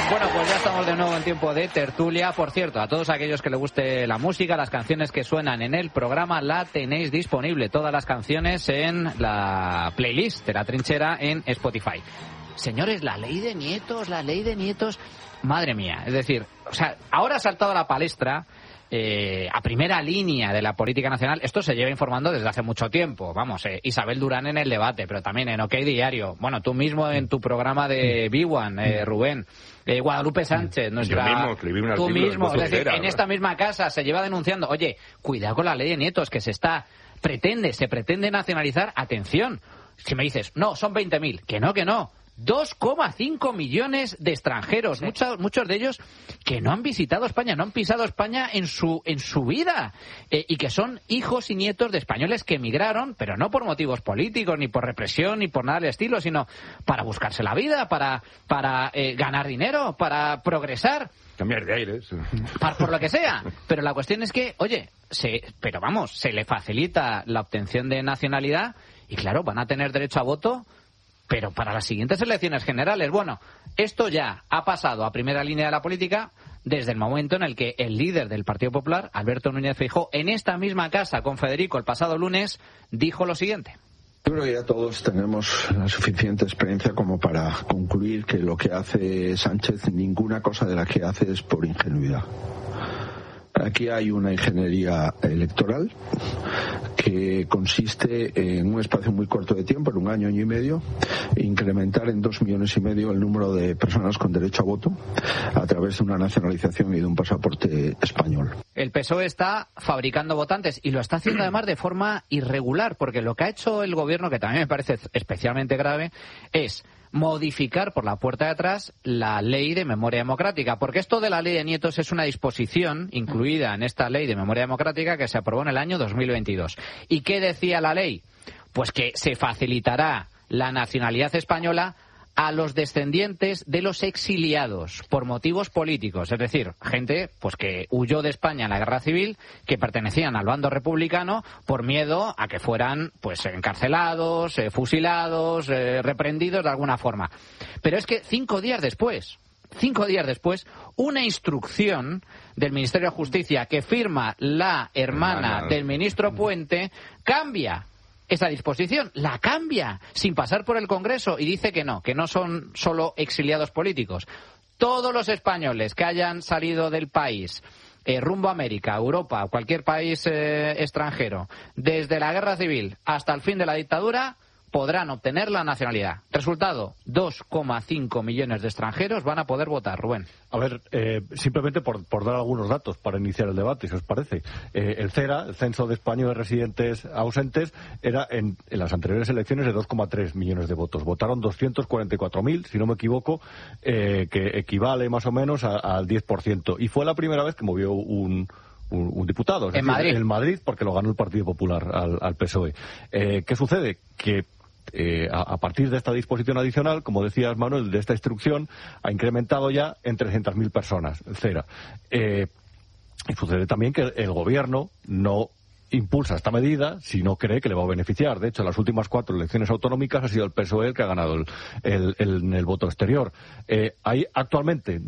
Bueno, pues ya estamos de nuevo en tiempo de tertulia. Por cierto, a todos aquellos que les guste la música, las canciones que suenan en el programa, la tenéis disponible, todas las canciones en la playlist de La Trinchera en Spotify. Señores, la ley de nietos, madre mía. Es decir, o sea, ahora ha saltado a la palestra a primera línea de la política nacional. Esto se lleva informando desde hace mucho tiempo. Vamos, Isabel Durán en El Debate, pero también en OK Diario. Bueno, tú mismo en tu programa de B1, Rubén. Guadalupe Sánchez, nuestra... Yo mismo escribí un tú artículo mismo, en es decir, en esta misma casa se lleva denunciando, oye, cuidado con la ley de nietos, que se pretende nacionalizar. Atención, si me dices, no, son 20.000, que no. 2,5 millones de extranjeros, muchos de ellos que no han visitado España, no han pisado España en su vida, y que son hijos y nietos de españoles que emigraron, pero no por motivos políticos, ni por represión, ni por nada del estilo, sino para buscarse la vida, para ganar dinero, para progresar. Cambiar de aires. Por lo que sea. Pero la cuestión es que, oye, se le facilita la obtención de nacionalidad y, claro, van a tener derecho a voto, pero para las siguientes elecciones generales. Bueno, esto ya ha pasado a primera línea de la política desde el momento en el que el líder del Partido Popular, Alberto Núñez Feijóo, en esta misma casa con Federico el pasado lunes, dijo lo siguiente. Yo creo que ya todos tenemos la suficiente experiencia como para concluir que lo que hace Sánchez, ninguna cosa de la que hace es por ingenuidad. Aquí hay una ingeniería electoral que consiste en un espacio muy corto de tiempo, en un año y medio, incrementar en 2,5 millones el número de personas con derecho a voto a través de una nacionalización y de un pasaporte español. El PSOE está fabricando votantes y lo está haciendo además de forma irregular, porque lo que ha hecho el gobierno, que también me parece especialmente grave, es modificar por la puerta de atrás la ley de memoria democrática, porque esto de la ley de nietos es una disposición incluida en esta ley de memoria democrática que se aprobó en el año 2022. ¿Y qué decía la ley? Pues que se facilitará la nacionalidad española a los descendientes de los exiliados por motivos políticos, es decir, gente pues que huyó de España en la Guerra Civil, que pertenecían al bando republicano por miedo a que fueran pues encarcelados, fusilados, reprendidos de alguna forma. Pero es que 5 días después, una instrucción del Ministerio de Justicia que firma la hermana del ministro Puente cambia esa disposición, la cambia sin pasar por el Congreso y dice que no son solo exiliados políticos. Todos los españoles que hayan salido del país rumbo a América, Europa, cualquier país extranjero, desde la Guerra Civil hasta el fin de la dictadura, podrán obtener la nacionalidad. Resultado, 2,5 millones de extranjeros van a poder votar. Rubén. A ver, simplemente por dar algunos datos para iniciar el debate, si os parece. El CERA, el Censo de Españoles Residentes Ausentes, era en las anteriores elecciones de 2,3 millones de votos. Votaron 244.000, si no me equivoco, que equivale más o menos al 10%. Y fue la primera vez que movió un diputado. En Madrid. En Madrid, porque lo ganó el Partido Popular al PSOE. ¿Qué sucede? Que a partir de esta disposición adicional, como decías, Manuel, de esta instrucción, ha incrementado ya en 300.000 personas, CERA. Y sucede también que el gobierno no impulsa esta medida si no cree que le va a beneficiar. De hecho, en las últimas 4 elecciones autonómicas ha sido el PSOE el que ha ganado el voto exterior. Hay actualmente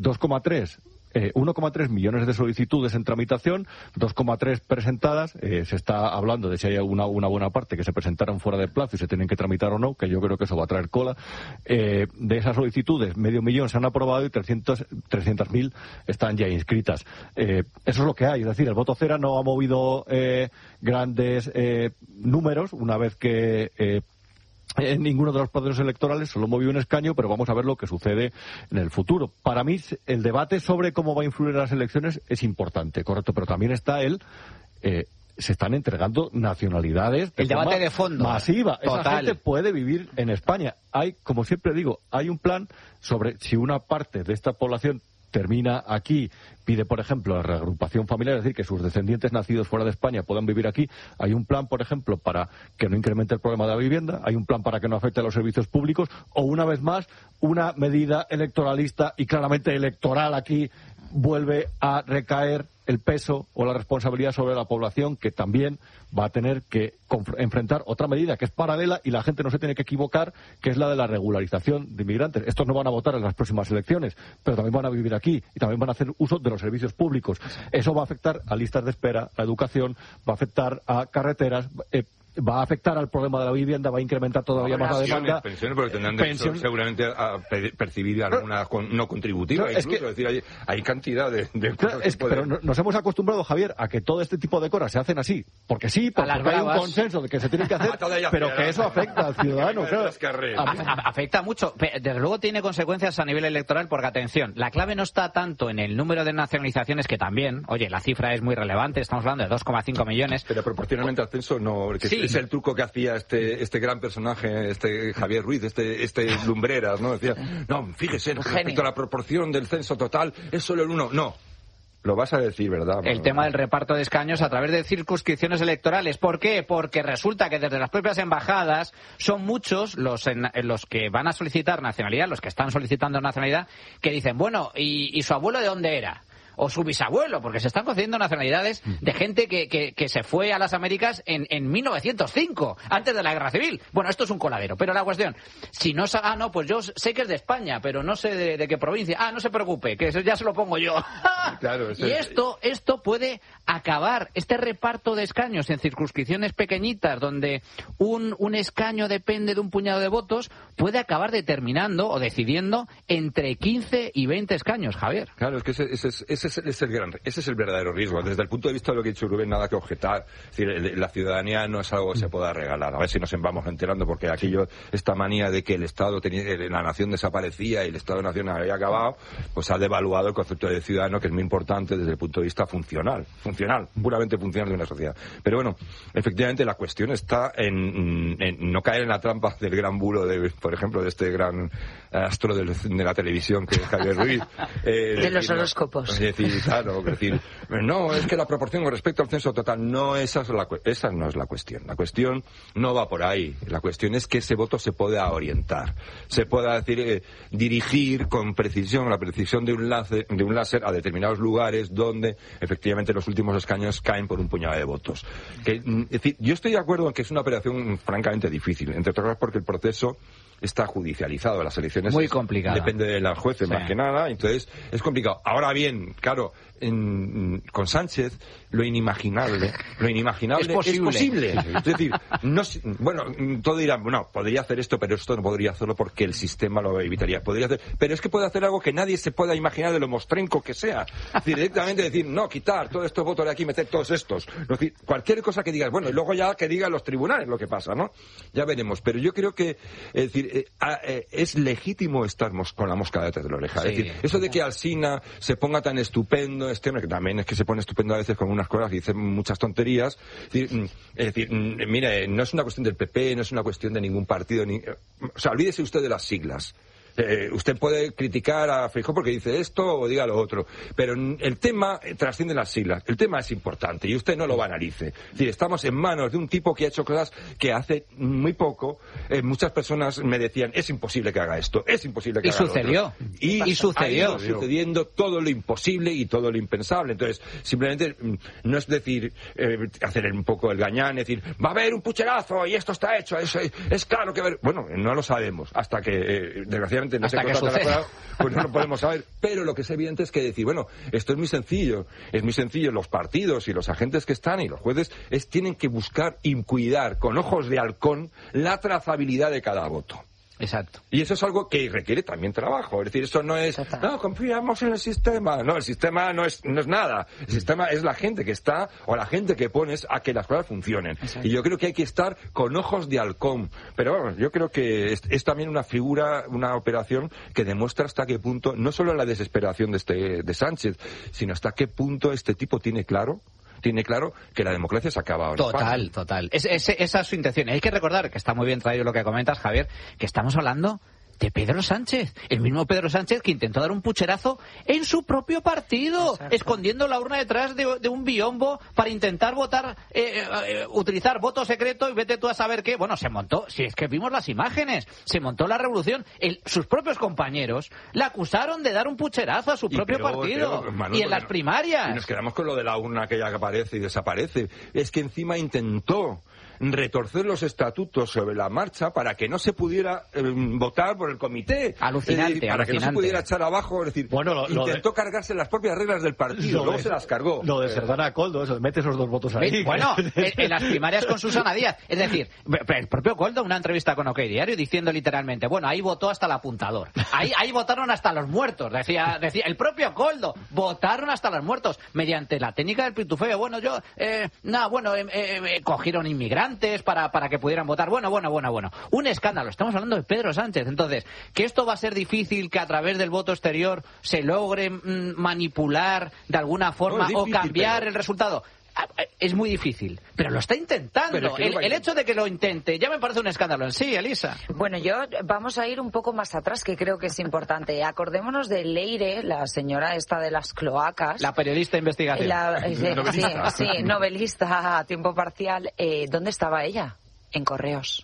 1,3 millones de solicitudes en tramitación, 2,3 presentadas. Se está hablando de si hay una buena parte que se presentaron fuera de plazo y se tienen que tramitar o no, que yo creo que eso va a traer cola. De esas solicitudes, 500.000 se han aprobado y 300.000 están ya inscritas. Eso es lo que hay. Es decir, el voto CERA no ha movido grandes números una vez que en ninguno de los procesos electorales solo movió un escaño, pero vamos a ver lo que sucede en el futuro. Para mí, el debate sobre cómo va a influir en las elecciones es importante, correcto, pero también está se están entregando nacionalidades el debate de fondo masiva. Total. Esa gente puede vivir en España. Hay, como siempre digo, hay un plan sobre si una parte de esta población termina aquí, pide, por ejemplo, la reagrupación familiar, es decir, que sus descendientes nacidos fuera de España puedan vivir aquí. Hay un plan, por ejemplo, para que no incremente el problema de la vivienda, hay un plan para que no afecte a los servicios públicos, o una vez más, una medida electoralista y claramente electoral aquí vuelve a recaer el peso o la responsabilidad sobre la población, que también va a tener que enfrentar otra medida que es paralela y la gente no se tiene que equivocar, que es la de la regularización de inmigrantes. Estos no van a votar en las próximas elecciones, pero también van a vivir aquí y también van a hacer uso de los servicios públicos. Eso va a afectar a listas de espera, a educación, va a afectar a carreteras, va a afectar al problema de la vivienda, va a incrementar todavía más la demanda. Pensiones, porque tendrán derecho seguramente a percibir alguna no contributiva, claro, incluso. Es decir, hay cantidad de claro, pero nos hemos acostumbrado, Javier, a que todo este tipo de cosas se hacen así. Porque sí, porque hay un consenso de que se tienen que hacer, pero que eso afecta al ciudadano. Claro. Afecta mucho. Desde luego tiene consecuencias a nivel electoral, porque, atención, la clave no está tanto en el número de nacionalizaciones, que también, oye, la cifra es muy relevante, estamos hablando de 2,5 millones. Pero proporcionalmente al censo no, porque sí. Es el truco que hacía este gran personaje, Javier Ruiz, este Lumbreras, ¿no? Decía, no, fíjese, respecto a la proporción del censo total, es solo el 1. No. Lo vas a decir, ¿verdad? El tema del reparto de escaños a través de circunscripciones electorales. ¿Por qué? Porque resulta que desde las propias embajadas son muchos los que van a solicitar nacionalidad, los que están solicitando nacionalidad, que dicen, bueno, ¿y su abuelo de dónde era? O su bisabuelo, porque se están concediendo nacionalidades de gente que se fue a las Américas en 1905, antes de la Guerra Civil. Bueno, esto es un coladero, pero la cuestión, si no, no, pues yo sé que es de España, pero no sé de qué provincia. No se preocupe, que eso ya se lo pongo yo. Claro, y esto puede acabar, este reparto de escaños en circunscripciones pequeñitas, donde un escaño depende de un puñado de votos, puede acabar determinando o decidiendo entre 15 y 20 escaños, Javier. Claro, es que ese es el verdadero riesgo. Desde el punto de vista de lo que ha dicho Rubén, nada que objetar. Es decir, la ciudadanía no es algo que se pueda regalar. A ver si nos vamos enterando, porque esta manía de que el Estado la nación desaparecía y el Estado-nación había acabado, pues ha devaluado el concepto de ciudadano, que es muy importante desde el punto de vista funcional, puramente funcional de una sociedad. Pero bueno, efectivamente la cuestión está en no caer en la trampa del gran bulo, por ejemplo, de este gran astro de la televisión que es Javier Ruiz. De los horóscopos. Es decir, no, es que la proporción con respecto al censo total, no, esa no es la cuestión. La cuestión no va por ahí. La cuestión es que ese voto se pueda orientar, se pueda dirigir con precisión, la precisión de un láser a determinados lugares donde efectivamente los últimos escaños caen por un puñado de votos. Es decir, yo estoy de acuerdo en que es una operación francamente difícil, entre otras cosas porque el proceso está judicializado. Las elecciones muy complicado. Depende de los jueces, sí, más que nada, entonces es complicado. Ahora bien, claro, con Sánchez lo inimaginable es posible. Es decir, todo dirán, bueno, podría hacer esto, pero esto no podría hacerlo porque el sistema lo evitaría. Podría hacer, pero es que puede hacer algo que nadie se pueda imaginar de lo mostrenco que sea. Es decir, directamente decir, no, quitar todos estos votos de aquí, meter todos estos. Es decir, cualquier cosa que digas, bueno, y luego ya que digan los tribunales lo que pasa, ¿no? Ya veremos. Pero yo creo que, es decir, es legítimo estar con la mosca detrás de la oreja. Sí, es decir, eso de que Alsina se ponga tan estupendo, que también es que se pone estupendo a veces con unas cosas y dice muchas tonterías. Es decir, mire, no es una cuestión del PP, no es una cuestión de ningún partido, o sea, olvídese usted de las siglas. Usted puede criticar a Feijóo porque dice esto o diga lo otro, pero el tema trasciende las siglas. El tema es importante y usted no lo banalice. Es decir, estamos en manos de un tipo que ha hecho cosas que hace muy poco muchas personas me decían, es imposible que haga esto, es imposible que haga sucedió. Lo otro. Y sucedió. Sucediendo todo lo imposible y todo lo impensable. Entonces, simplemente no es decir, hacer un poco el gañán, es decir, va a haber un pucherazo y esto está hecho, es claro que... Bueno, no lo sabemos hasta que, desgraciadamente, no hasta que sucede. Pues no lo podemos saber, pero lo que es evidente es que decir, bueno, esto es muy sencillo, los partidos y los agentes que están y los jueces tienen que buscar y cuidar con ojos de halcón la trazabilidad de cada voto. Exacto. Y eso es algo que requiere también trabajo. Es decir, eso no es, no, confiamos en el sistema. No, el sistema no es nada. El sistema es la gente que está, o la gente que pones a que las cosas funcionen. Exacto. Y yo creo que hay que estar con ojos de halcón. Pero bueno, yo creo que es también una figura, una operación que demuestra hasta qué punto, no solo la desesperación de Sánchez, sino hasta qué punto este tipo tiene claro que la democracia se acaba ahora. Total. Esa es su intención. Hay que recordar, que está muy bien traído lo que comentas, Javier, que estamos hablando de Pedro Sánchez. El mismo Pedro Sánchez que intentó dar un pucherazo en su propio partido, exacto, escondiendo la urna detrás de un biombo para intentar votar, utilizar voto secreto, y vete tú a saber qué. Bueno, se montó, si es que vimos las imágenes, se montó la revolución. Sus propios compañeros la acusaron de dar un pucherazo a su propio partido. Y en las primarias. Y nos quedamos con lo de la urna aquella que aparece y desaparece. Es que encima intentó retorcer los estatutos sobre la marcha para que no se pudiera votar por el comité. Alucinante, para que no se pudiera echar abajo. Es decir, intentó cargarse las propias reglas del partido, luego se las cargó. Lo de Serdana Coldo, eso, mete esos dos votos ahí. Bueno, en las primarias con Susana Díaz. Es decir, el propio Coldo, una entrevista con OK Diario, diciendo literalmente, bueno, ahí votó hasta el apuntador. Ahí votaron hasta los muertos. Decía el propio Coldo, votaron hasta los muertos. Mediante la técnica del pitufeo. Bueno, cogieron inmigrantes para que pudieran votar. Bueno. Un escándalo. Estamos hablando de Pedro Sánchez. Entonces, que esto va a ser difícil, que a través del voto exterior se logre manipular de alguna forma o cambiar el resultado. Es muy difícil, pero lo está intentando. El hecho de que lo intente ya me parece un escándalo en sí, Elisa. Bueno, vamos a ir un poco más atrás, que creo que es importante. Acordémonos de Leire, la señora esta de las cloacas. La periodista de investigación. Novelista a tiempo parcial. ¿Dónde estaba ella? En Correos.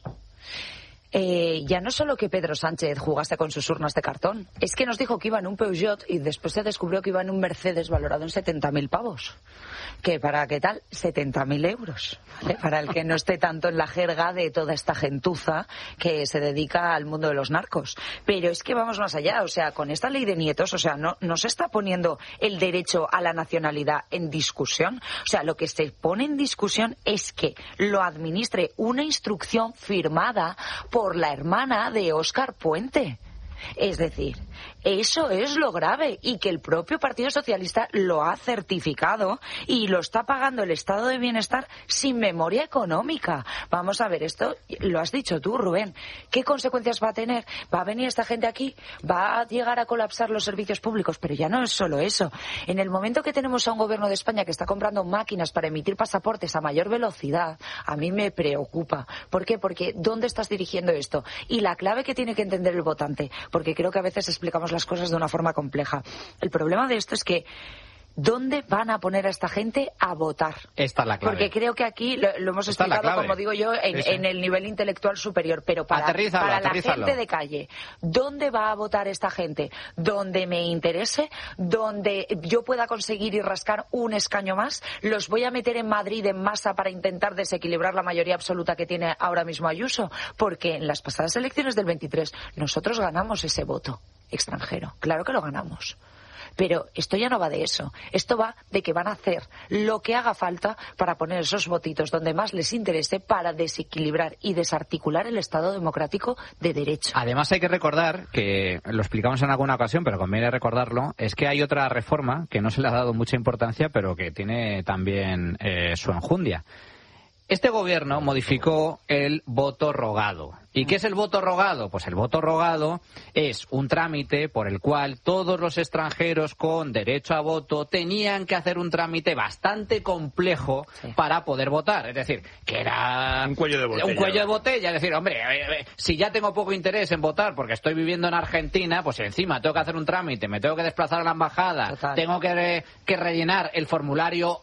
Ya no solo que Pedro Sánchez jugase con sus urnas de cartón, es que nos dijo que iba en un Peugeot y después se descubrió que iba en un Mercedes valorado en 70.000 pavos. Que para qué tal, 70.000 euros, ¿vale? Para el que no esté tanto en la jerga de toda esta gentuza que se dedica al mundo de los narcos. Pero es que vamos más allá, o sea, con esta ley de nietos, o sea, no se está poniendo el derecho a la nacionalidad en discusión. O sea, lo que se pone en discusión es que lo administre una instrucción firmada por la hermana de Óscar Puente. Es decir, eso es lo grave, y que el propio Partido Socialista lo ha certificado y lo está pagando el estado de bienestar sin memoria económica. Vamos a ver, esto lo has dicho tú, Rubén. ¿Qué consecuencias va a tener? ¿Va a venir esta gente aquí? ¿Va a llegar a colapsar los servicios públicos? Pero ya no es solo eso. En el momento que tenemos a un gobierno de España que está comprando máquinas para emitir pasaportes a mayor velocidad, a mí me preocupa. ¿Por qué? Porque ¿dónde estás dirigiendo esto? Y la clave que tiene que entender el votante, porque creo que a veces explicamos las cosas de una forma compleja. El problema de esto es que ¿dónde van a poner a esta gente a votar? Esta es la clave. Porque creo que aquí lo hemos explicado, como digo yo, en el nivel intelectual superior. Pero para la gente de calle, ¿dónde va a votar esta gente? ¿Donde me interese? ¿Donde yo pueda conseguir y rascar un escaño más? ¿Los voy a meter en Madrid en masa para intentar desequilibrar la mayoría absoluta que tiene ahora mismo Ayuso? Porque en las pasadas elecciones del 23 nosotros ganamos ese voto extranjero. Claro que lo ganamos. Pero esto ya no va de eso. Esto va de que van a hacer lo que haga falta para poner esos votitos donde más les interese para desequilibrar y desarticular el Estado democrático de derecho. Además hay que recordar, que lo explicamos en alguna ocasión, pero conviene recordarlo, es que hay otra reforma que no se le ha dado mucha importancia, pero que tiene también su enjundia. Este gobierno modificó el voto rogado. ¿Y qué es el voto rogado? Pues el voto rogado es un trámite por el cual todos los extranjeros con derecho a voto tenían que hacer un trámite bastante complejo para poder votar. Es decir, que era un cuello de botella. Un cuello de botella. Es decir, hombre, si ya tengo poco interés en votar porque estoy viviendo en Argentina, pues encima tengo que hacer un trámite, me tengo que desplazar a la embajada, tengo que rellenar el formulario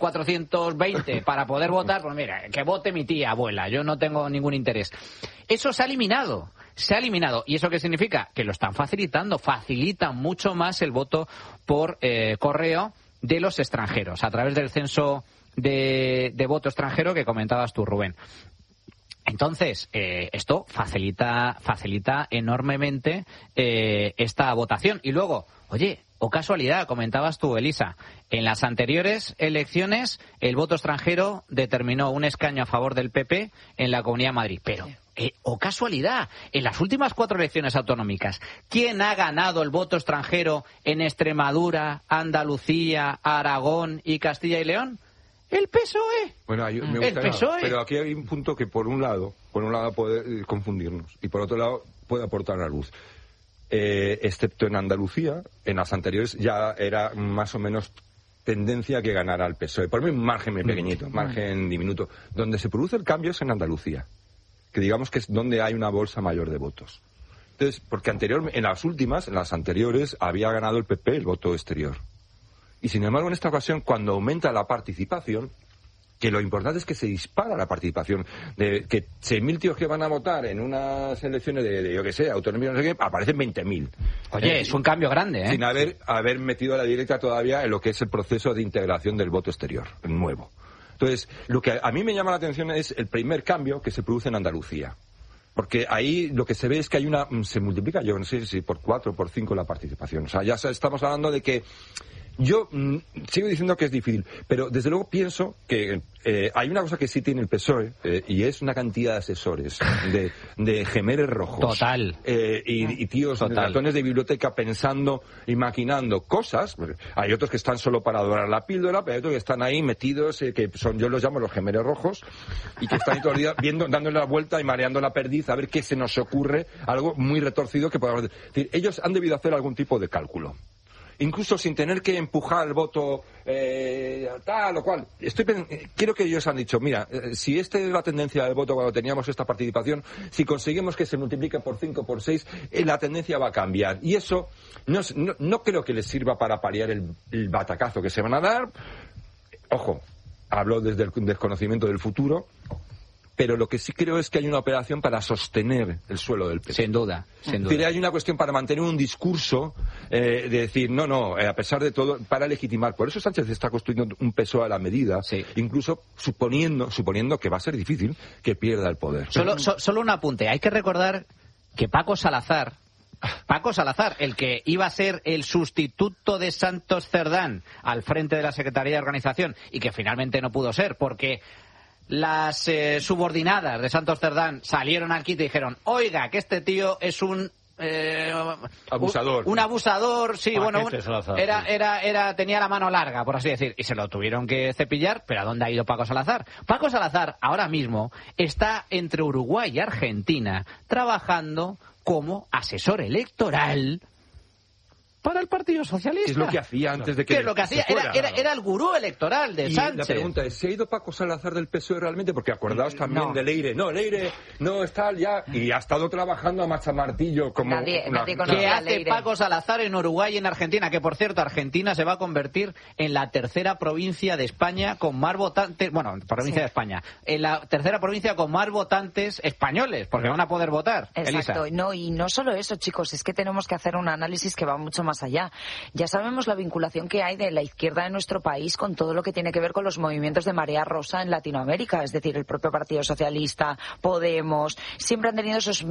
H420 para poder votar. Pues mira, que vote mi tía, abuela, yo no tengo ningún interés. Eso se ha eliminado. ¿Y eso qué significa? Que lo están facilitando. Facilitan mucho más el voto por correo de los extranjeros, a través del censo de voto extranjero que comentabas tú, Rubén. Entonces, esto facilita enormemente esta votación. Y luego, oye, o casualidad, comentabas tú, Elisa, en las anteriores elecciones el voto extranjero determinó un escaño a favor del PP en la Comunidad de Madrid. Pero, o casualidad, en las últimas 4 elecciones autonómicas, ¿quién ha ganado el voto extranjero en Extremadura, Andalucía, Aragón y Castilla y León? El PSOE. Bueno, me gusta, el PSOE. Pero aquí hay un punto que por un lado puede confundirnos y por otro lado puede aportar a la luz. Excepto en Andalucía, en las anteriores ya era más o menos tendencia que ganara el PSOE. Por mí un margen muy pequeñito, margen diminuto. Donde se produce el cambio es en Andalucía, que digamos que es donde hay una bolsa mayor de votos. Entonces, porque en las anteriores, había ganado el PP el voto exterior. Y sin embargo, en esta ocasión, cuando aumenta la participación, que lo importante es que se dispara la participación, de que 6.000 tíos que van a votar en unas elecciones de yo que sé, autonomía, no sé qué, aparecen 20.000. Oye, es un cambio grande, ¿eh? Sin haber metido a la directa todavía en lo que es el proceso de integración del voto exterior, nuevo. Entonces, lo que a mí me llama la atención es el primer cambio que se produce en Andalucía. Porque ahí lo que se ve es que se multiplica, yo no sé si por 4 o por 5 la participación. O sea, ya estamos hablando de que yo sigo diciendo que es difícil, pero desde luego pienso que hay una cosa que sí tiene el PSOE, y es una cantidad de asesores, de gemeres rojos. Total. Y tíos en ratones de biblioteca pensando y maquinando cosas. Hay otros que están solo para adorar la píldora, pero hay otros que están ahí metidos, que yo los llamo los gemeres rojos, y que están ahí todo el día dándole la vuelta y mareando la perdiz a ver qué se nos ocurre, algo muy retorcido que podamos decir. Ellos han debido hacer algún tipo de cálculo. Incluso sin tener que empujar el voto tal o cual. Quiero que ellos han dicho, mira, si esta es la tendencia del voto cuando teníamos esta participación, si conseguimos que se multiplique por 5 por 6, la tendencia va a cambiar. Y eso no creo que les sirva para paliar el batacazo que se van a dar. Ojo, hablo desde el desconocimiento del futuro. Pero lo que sí creo es que hay una operación para sostener el suelo del PP. Sin duda. Es decir, hay una cuestión para mantener un discurso de decir, a pesar de todo, para legitimar. Por eso Sánchez está construyendo un PSOE a la medida, incluso suponiendo que va a ser difícil que pierda el poder. Solo un apunte. Hay que recordar que Paco Salazar, el que iba a ser el sustituto de Santos Cerdán al frente de la Secretaría de Organización y que finalmente no pudo ser porque las subordinadas de Santos Cerdán salieron al quite y dijeron, oiga, que este tío es un abusador. Un abusador, sí, tenía la mano larga, por así decir, y se lo tuvieron que cepillar. Pero ¿a dónde ha ido Paco Salazar? Paco Salazar ahora mismo está entre Uruguay y Argentina trabajando como asesor electoral para el Partido Socialista. ¿Qué es lo que hacía antes de que... ¿Qué es lo que hacía? Era el gurú electoral de Sánchez. La pregunta es, ¿se ha ido Paco Salazar del PSOE realmente? Porque acordaos también de Leire. No, Leire no está ya... Y ha estado trabajando a machamartillo como... Nadie ¿Qué hace Paco Salazar en Uruguay y en Argentina? Que, por cierto, Argentina se va a convertir en la tercera provincia de España con más votantes... Bueno, provincia de España. En la tercera provincia con más votantes españoles, porque van a poder votar. Exacto. Elisa. Y no solo eso, chicos, es que tenemos que hacer un análisis que va mucho más allá. Ya sabemos la vinculación que hay de la izquierda de nuestro país con todo lo que tiene que ver con los movimientos de marea rosa en Latinoamérica, es decir, el propio Partido Socialista, Podemos, siempre han tenido esos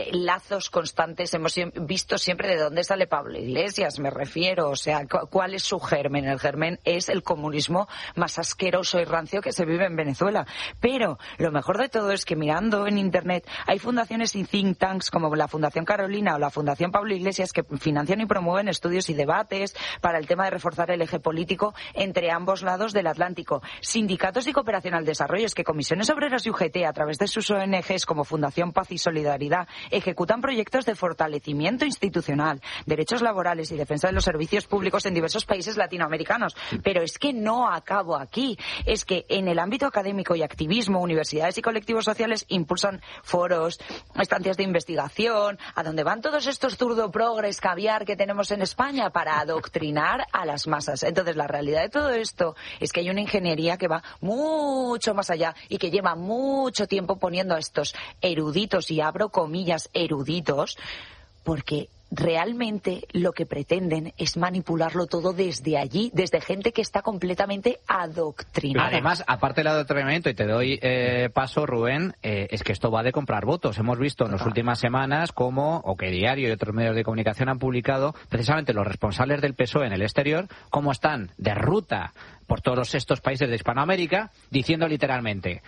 lazos constantes. Hemos visto siempre de dónde sale Pablo Iglesias, me refiero, o sea, cuál es su germen. El germen es el comunismo más asqueroso y rancio que se vive en Venezuela. Pero lo mejor de todo es que mirando en Internet hay fundaciones y think tanks como la Fundación Carolina o la Fundación Pablo Iglesias que financian y promueven estudios y debates para el tema de reforzar el eje político entre ambos lados del Atlántico. Sindicatos y cooperación al desarrollo. Es que Comisiones Obreras y UGT, a través de sus ONGs como Fundación Paz y Solidaridad, ejecutan proyectos de fortalecimiento institucional, derechos laborales y defensa de los servicios públicos en diversos países latinoamericanos. Pero es que no acabo aquí. Es que en el ámbito académico y activismo, universidades y colectivos sociales impulsan foros, estancias de investigación, a donde van todos estos zurdo progres caviar que tenemos en España para adoctrinar a las masas. Entonces, la realidad de todo esto es que hay una ingeniería que va mucho más allá y que lleva mucho tiempo poniendo a estos eruditos, y abro comillas, eruditos, porque realmente lo que pretenden es manipularlo todo desde allí, desde gente que está completamente adoctrinada. Además, aparte del adoctrinamiento, y te doy paso, Rubén, es que esto va de comprar votos. Hemos visto en las últimas semanas cómo que Diario y otros medios de comunicación han publicado, precisamente los responsables del PSOE en el exterior, cómo están de ruta por todos estos países de Hispanoamérica, diciendo literalmente: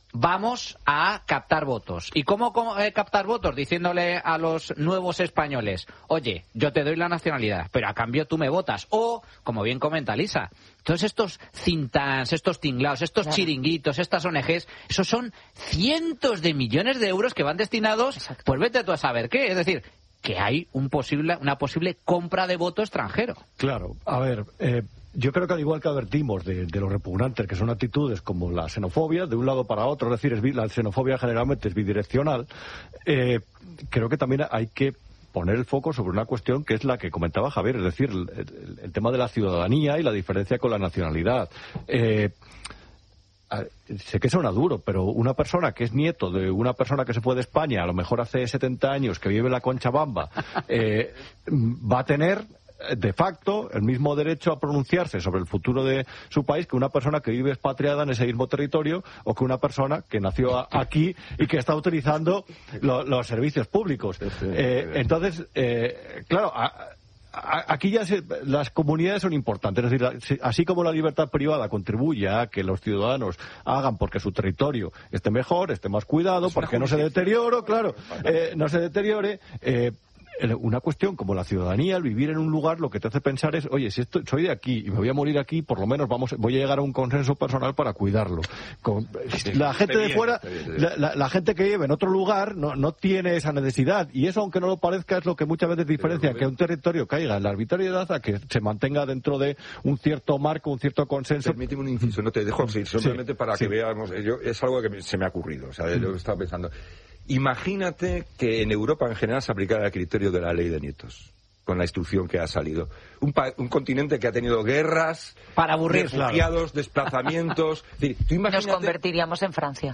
vamos a captar votos. ¿Y cómo captar votos? Diciéndole a los nuevos españoles: oye, yo te doy la nacionalidad, pero a cambio tú me votas. O, como bien comenta Lisa, todos estos think tanks, estos tinglaos, estos chiringuitos, estas ONGs, esos son cientos de millones de euros que van destinados, pues vete tú a saber qué. Es decir, que hay una posible compra de voto extranjero. Claro, a ver... Yo creo que al igual que advertimos de los repugnantes, que son actitudes como la xenofobia, de un lado para otro, es decir, la xenofobia generalmente es bidireccional, creo que también hay que poner el foco sobre una cuestión que es la que comentaba Javier, es decir, el tema de la ciudadanía y la diferencia con la nacionalidad. Sé que suena duro, pero una persona que es nieto de una persona que se fue de España, a lo mejor hace 70 años, que vive en la Conchabamba, va a tener de facto el mismo derecho a pronunciarse sobre el futuro de su país que una persona que vive expatriada en ese mismo territorio, o que una persona que nació aquí y que está utilizando los servicios públicos. Entonces, claro, aquí ya las comunidades son importantes, es decir, así como la libertad privada contribuye a que los ciudadanos hagan porque su territorio esté mejor, esté más cuidado, porque no se deteriore, no se deteriore. Una cuestión como la ciudadanía, el vivir en un lugar, lo que te hace pensar es, oye, si soy de aquí y me voy a morir aquí, por lo menos voy a llegar a un consenso personal para cuidarlo. La gente de fuera, la gente que vive en otro lugar no tiene esa necesidad, y eso, aunque no lo parezca, es lo que muchas veces diferencia que un territorio caiga en la arbitrariedad a que se mantenga dentro de un cierto marco, un cierto consenso. Permíteme un inciso, no te dejo simplemente para que veamos, es algo que se me ha ocurrido, o sea, yo estaba pensando. Imagínate que en Europa en general se aplicara el criterio de la ley de nietos, con la instrucción que ha salido. Un continente que ha tenido guerras, para aburrir, refugiados, desplazamientos. Es decir, tú imagínate... Nos convertiríamos en Francia.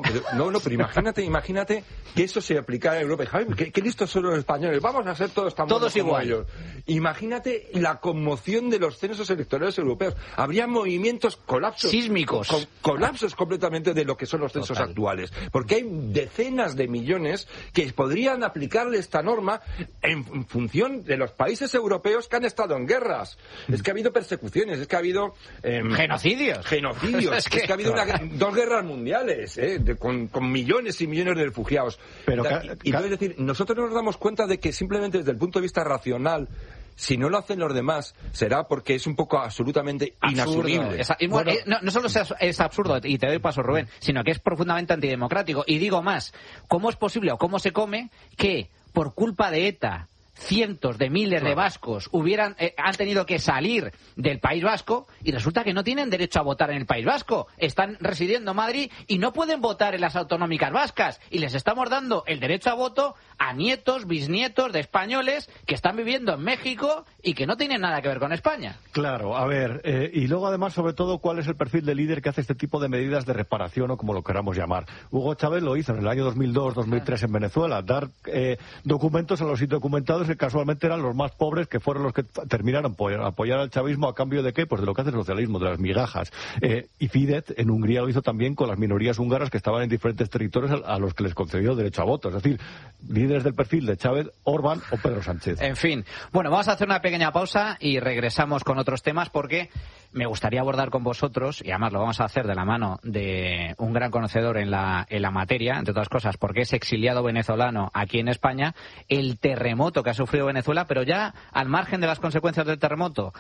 Pero imagínate que eso se aplicara en Europa. ¿Qué listos son los españoles? Vamos a ser todos tan buenos como ellos. Imagínate la conmoción de los censos electorales europeos. Habría movimientos, colapsos sísmicos, colapsos completamente de lo que son los censos actuales, porque hay decenas de millones que podrían aplicarle esta norma en función de los países europeos que han estado en guerras. Es que ha habido persecuciones, es que ha habido genocidios, es que ha habido dos guerras mundiales, con millones y millones de refugiados. Pero es decir, nosotros nos damos cuenta de que simplemente desde el punto de vista racional, si no lo hacen los demás, será porque es un poco absolutamente inasumible. No solo es absurdo, y te doy paso, Rubén, sino que es profundamente antidemocrático. Y digo más, ¿cómo es posible o cómo se come que por culpa de ETA cientos de miles de vascos han tenido que salir del País Vasco, y resulta que no tienen derecho a votar en el País Vasco? Están residiendo en Madrid y no pueden votar en las autonómicas vascas, y les estamos dando el derecho a voto a nietos, bisnietos de españoles que están viviendo en México y que no tienen nada que ver con España. Claro, a ver, y luego además, sobre todo, ¿cuál es el perfil de líder que hace este tipo de medidas de reparación, o como lo queramos llamar? Hugo Chávez lo hizo en el año 2002-2003 en Venezuela, dar documentos a los indocumentados que casualmente eran los más pobres, que fueron los que terminaron por apoyar al chavismo. ¿A cambio de qué? Pues de lo que hace el socialismo, de las migajas. Y Fidesz en Hungría lo hizo también con las minorías húngaras que estaban en diferentes territorios a los que les concedió derecho a voto. Es decir, líderes del perfil de Chávez, Orbán o Pedro Sánchez. En fin. Bueno, vamos a hacer una pequeña pausa y regresamos con otros temas, porque me gustaría abordar con vosotros, y además lo vamos a hacer de la mano de un gran conocedor en la materia, entre otras cosas porque es exiliado venezolano aquí en España, el terremoto que ha sufrido Venezuela, pero ya al margen de las consecuencias del terremoto,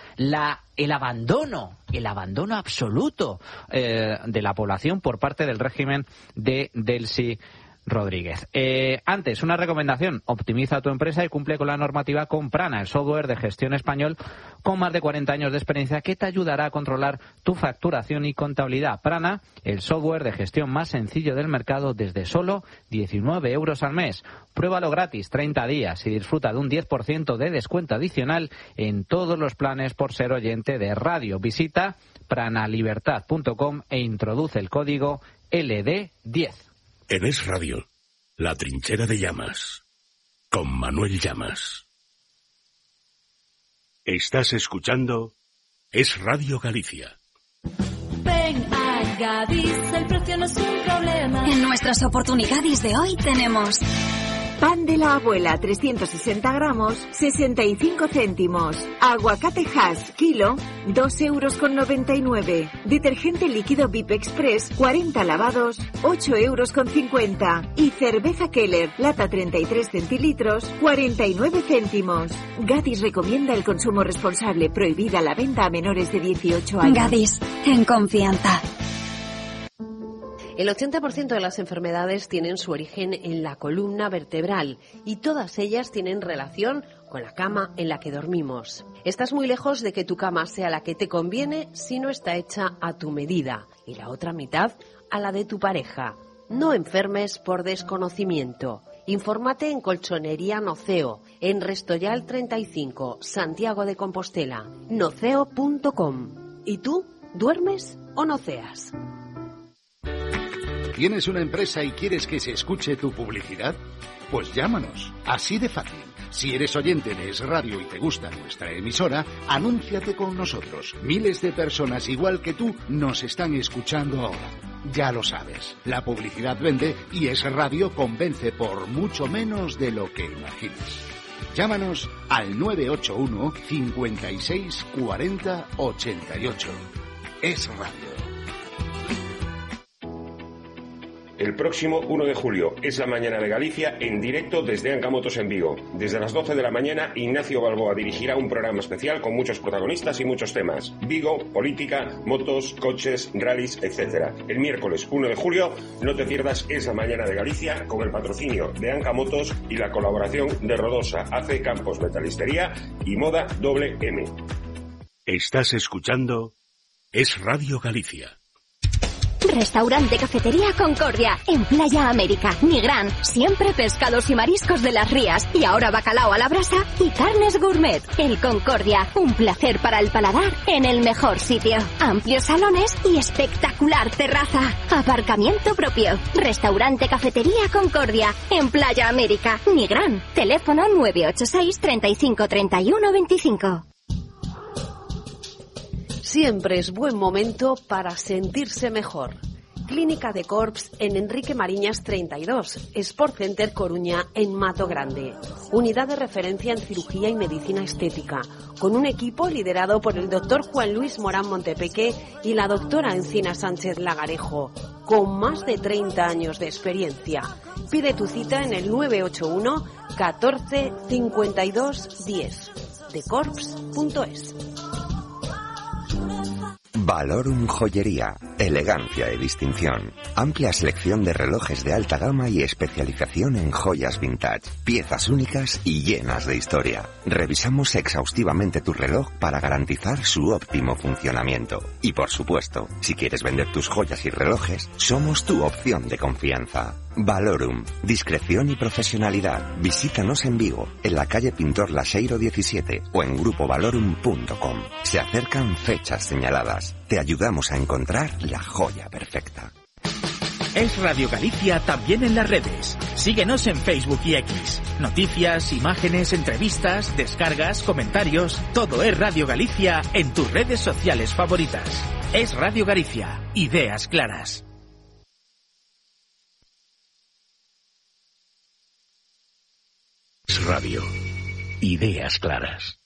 el abandono absoluto de la población por parte del régimen de Delcy Rodríguez. Antes, una recomendación: optimiza tu empresa y cumple con la normativa con Prana, el software de gestión español con más de 40 años de experiencia que te ayudará a controlar tu facturación y contabilidad. Prana, el software de gestión más sencillo del mercado desde solo 19 euros al mes. Pruébalo gratis 30 días y disfruta de un 10% de descuento adicional en todos los planes por ser oyente de radio. Visita pranalibertad.com e introduce el código LD10. En Es Radio, La Trinchera de Llamas, con Manuel Llamas. Estás escuchando Es Radio Galicia. Ven a Gadis, el precio no es un problema. En nuestras oportunidades de hoy tenemos... Pan de la abuela, 360 gramos, 65 céntimos. Aguacate Hass, kilo, 2,99 €. Detergente líquido VIP Express, 40 lavados, 8,50 €. Y cerveza Keller, lata 33 centilitros, 49 céntimos. Gadis recomienda el consumo responsable. Prohibida la venta a menores de 18 años. Gadis, en confianza. El 80% de las enfermedades tienen su origen en la columna vertebral y todas ellas tienen relación con la cama en la que dormimos. Estás muy lejos de que tu cama sea la que te conviene si no está hecha a tu medida y la otra mitad a la de tu pareja. No enfermes por desconocimiento. Infórmate en Colchonería Noceo, en Restoyal 35, Santiago de Compostela. Noceo.com. ¿Y tú? ¿Duermes o noceas? ¿Tienes una empresa y quieres que se escuche tu publicidad? Pues llámanos, así de fácil. Si eres oyente de Es Radio y te gusta nuestra emisora, anúnciate con nosotros. Miles de personas igual que tú nos están escuchando ahora. Ya lo sabes, la publicidad vende y Es Radio convence por mucho menos de lo que imaginas. Llámanos al 981 56 40 88. Es Radio. El próximo 1 de julio es la Mañana de Galicia en directo desde Ancamotos en Vigo. Desde las 12 de la mañana, Ignacio Balboa dirigirá un programa especial con muchos protagonistas y muchos temas. Vigo, política, motos, coches, rallies, etc. El miércoles 1 de julio, no te pierdas Es la Mañana de Galicia con el patrocinio de Ancamotos y la colaboración de Rodosa, AC Campos Metalistería y Moda WM. Estás escuchando Es Radio Galicia. Restaurante Cafetería Concordia, en Playa América, Nigrán. Siempre pescados y mariscos de las rías. Y ahora bacalao a la brasa y carnes gourmet. El Concordia, un placer para el paladar en el mejor sitio. Amplios salones y espectacular terraza. Aparcamiento propio. Restaurante Cafetería Concordia, en Playa América, Nigrán. Teléfono 986 35 31 25. Siempre es buen momento para sentirse mejor. Clínica de Corps en Enrique Mariñas 32, Sport Center Coruña en Mato Grande. Unidad de referencia en cirugía y medicina estética, con un equipo liderado por el doctor Juan Luis Morán Montepeque y la doctora Encina Sánchez Lagarejo, con más de 30 años de experiencia. Pide tu cita en el 981 14 52 10, decorps.es. Valorum Joyería, elegancia y distinción. Amplia selección de relojes de alta gama y especialización en joyas vintage. Piezas únicas y llenas de historia. Revisamos exhaustivamente tu reloj para garantizar su óptimo funcionamiento. Y por supuesto, si quieres vender tus joyas y relojes, somos tu opción de confianza. Valorum, discreción y profesionalidad. Visítanos en Vigo, en la calle Pintor Laseiro 17 o en grupovalorum.com. Se acercan fechas señaladas. Te ayudamos a encontrar la joya perfecta. Es Radio Galicia también en las redes. Síguenos en Facebook y X. Noticias, imágenes, entrevistas, descargas, comentarios. Todo es Radio Galicia en tus redes sociales favoritas. Es Radio Galicia. Ideas claras. Radio. Ideas claras.